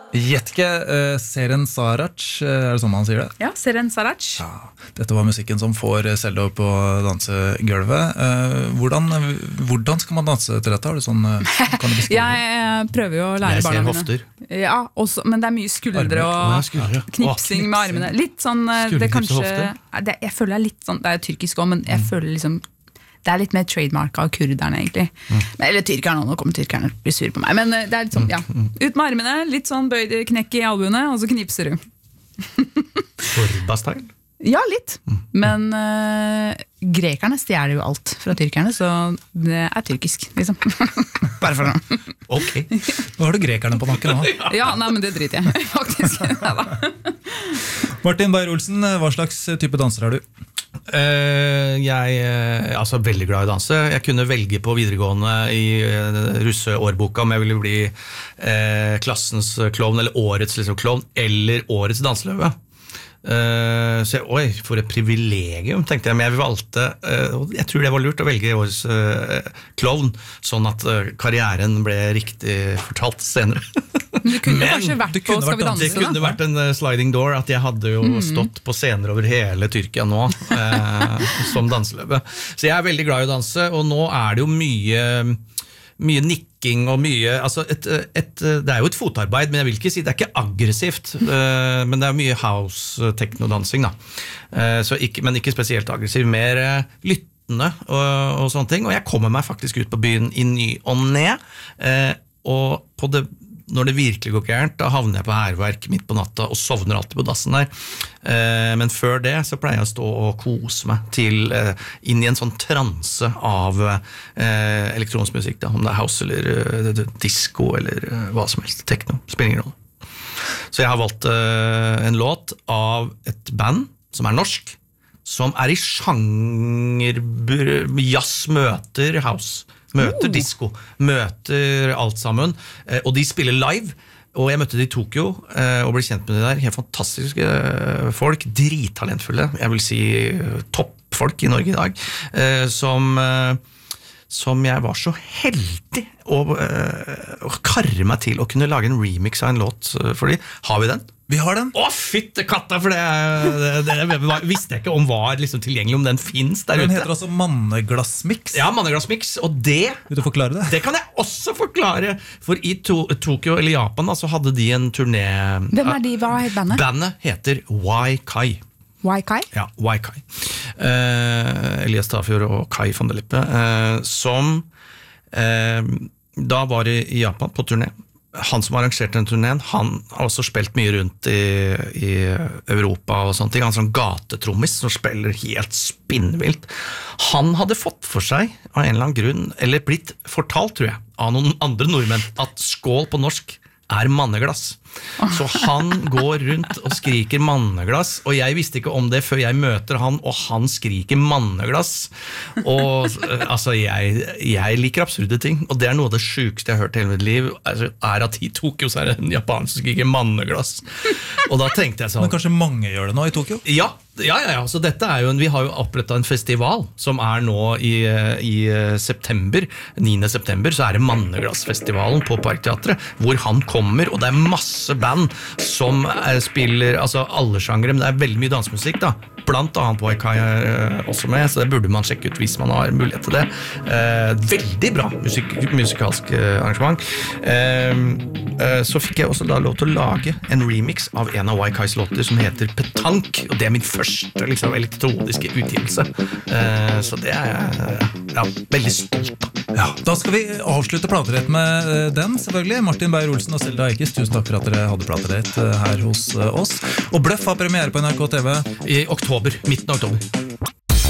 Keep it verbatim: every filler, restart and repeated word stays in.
Gjett ikke, uh, Seren Sarac, er det sånn man sier det? Ja, Seren Sarac. Ja, dette var musikken som får Selda opp på dansegulvet. Uh, hvordan, hvordan skal man danse til dette? Har du sånn, uh, kan du beskrive? Jeg prøver jo å lære barna mine. Jeg ser hofter. Ja, også, men det er mye skuldre og Armer. Å, skuldre. knipsing Å, med armene. Litt sånn, det kanskje, det, jeg føler det er litt sånn, det er jo tyrkisk også, men jeg mm. føler liksom, det er litt mer trademark av kurderne egentlig. Mm. Eller tyrkerne, nå kommer tyrkerne bli sur på meg. Men det er litt sånn, ja. Ut med armene, litt sånn bøyd knekk i albuene, og så knipser du. Sorba-style? Ja, litt. Mm. Men uh, grekerne stjeler jo alt fra tyrkerne, så det er tyrkisk, liksom. Bare for nå. Ok. Nå har du grekerne på nakken nå. Ja, nei, men det driter jeg, faktisk. Martin Beyer-Olsen, hva slags type danser er du? Uh, jeg er uh, altså veldig glad i å danse. Jeg kunne velge på videregående i uh, russeårboka om jeg ville bli uh, klassens klovn, eller årets liksom, klovn, eller årets danseløve. Uh, så jeg, oi, for et privilegium, tenkte jeg. Men jeg valgte, uh, jeg tror det var lurt å velge årets uh, klovn, sånn at uh, karrieren ble riktig fortalt senere. Men du kunne men, kanskje vært på Skal vi danse? Det kunne da? vært en uh, sliding door, at jeg hadde jo mm. stått på scener over hele Tyrkia nå, uh, som danseløve. Så jeg er veldig glad i å danse, og nå er det jo mye... mye nikking og mye altså et, et, det er jo et fotarbeid, men jeg vil ikke si det er ikke aggressivt, uh, men det er mye house-teknodansing da. Uh, så ikke, men ikke spesielt aggressiv, mer uh, lyttende og, og sånne ting, og jeg kommer meg faktisk ut på byen i ny og ned, uh, og på det når det virkelig går gærent, da havner jeg på hærverk midt på natta og sovner alltid på dassen der. Eh, men før det så pleier jeg å stå og kose meg til, eh, inn i en sånn transe av eh, elektronisk musikk, da, om det er house eller eh, disco eller eh, hva som helst, techno, spiller ingen rolle. Så jeg har valgt eh, en låt av et band som er norsk, som er i sjanger jazz møter house. Møter disco, møter alt sammen, og de spiller live, og jeg møtte de i Tokyo, og ble kjent med de der, helt fantastiske folk, drittalentfulle, jeg vil si toppfolk i Norge i dag, som, som jeg var så heldig å, å karre meg til å kunne lage en remix av en låt for de. Har vi den? Vi har den. Å, fytte katta, for det, det, det, det visste jeg ikke om var liksom tilgjengelig, om den finnes der ute. Den heter altså Manneglassmix. Ja, Manneglassmix, og det... Vil du forklare det? Det kan jeg også forklare, for i to, Tokyo eller Japan da, så hadde de en turné... Hvem er de? Hva er bandet? Bandet heter Y-Kai. Y-Kai? Ja, Y-Kai. Uh, Elias Tafjord og Kai von der Lippe, uh, som uh, da var i Japan på turné. Han som arrangerte den turneen, han har også spilt mye rundt i, i Europa og sånne ting. Han er sånn gatetrommis som spiller helt spinnvilt. Han hadde fått for seg, av en eller annen grunn, eller blitt fortalt, tror jeg, av noen andre nordmenn, at skål på norsk er manneglass. Så han går rundt og skriker manneglass, og jeg visste ikke om det før jeg møter han, og han skriker manneglass. Og altså, jeg, jeg liker absurde ting, og det er noe av det sykeste jeg har hørt i hele mitt liv, er at i Tokyo så er det en japaner som skriker manneglass. Og da tenkte jeg sånn... Men kanskje mange gjør det nå i Tokyo? Ja, ja, ja, ja. Så dette er jo en, vi har jo opprettet en festival som er nå i, i september, niende september, så er det Manneglassfestivalen på Parkteatret, hvor han kommer, og det er masse band som spiller altså alle sjangere, men det er veldig mye dansemusikk da, blant annet Y-Kai er også med, så det burde man sjekke ut hvis man har mulighet til det. Eh, veldig bra musik musikalsk arrangement. Eh, så fikk jeg også da lov til å lage en remix av en av Y-Kais låter som heter Petank, og det er min første liksom, elektroniske utgivelse. Eh, så det er jeg ja, veldig stolt av. Ja, da skal vi avslutte platerett med den, selvfølgelig. Martin Beyer-Olsen og Selda Eikes, tusen takk for at dere hadde platerett her hos oss. Og Bløff har premiere på N R K T V i oktober, midten av oktober.